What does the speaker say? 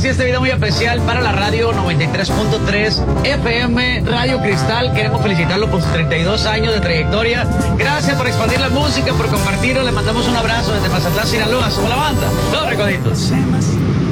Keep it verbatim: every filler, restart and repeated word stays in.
este video muy especial para la radio noventa y tres punto tres F M Radio Cristal. Queremos felicitarlo por sus treinta y dos años de trayectoria. Gracias por expandir la música, por compartirlo. Le mandamos un abrazo desde Mazatlán, Sinaloa. Somos la banda Los Recoditos.